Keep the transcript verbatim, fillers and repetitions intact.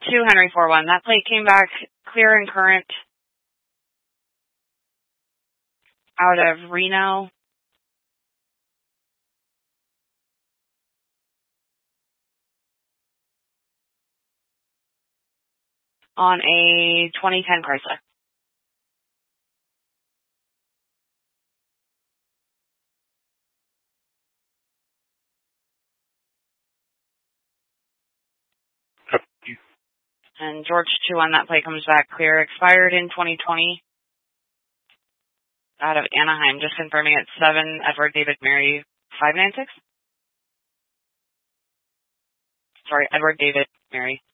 two Henry four one. That plate came back clear and current out of Reno. On a twenty ten Chrysler. And George two on that plate comes back clear. Expired in twenty twenty. Out of Anaheim. Just confirming it's seven Edward David Mary five nine six. Sorry, Edward David Mary